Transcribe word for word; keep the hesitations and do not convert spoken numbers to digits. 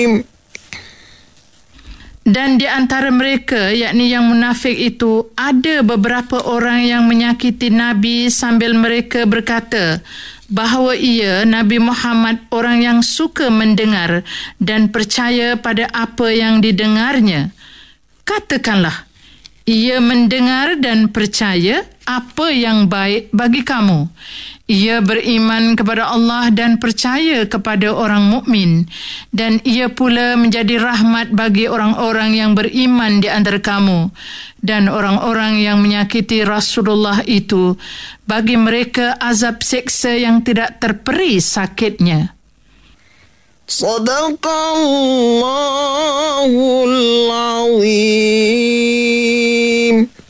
Dan di antara mereka, yakni yang munafik itu, ada beberapa orang yang menyakiti Nabi sambil mereka berkata bahawa ia, Nabi Muhammad, orang yang suka mendengar dan percaya pada apa yang didengarnya. Katakanlah, ia mendengar dan percaya apa yang baik bagi kamu. Ia beriman kepada Allah dan percaya kepada orang mukmin, dan ia pula menjadi rahmat bagi orang-orang yang beriman di antara kamu. Dan orang-orang yang menyakiti Rasulullah itu, bagi mereka azab seksa yang tidak terperi sakitnya. Sadaqallahul Azim.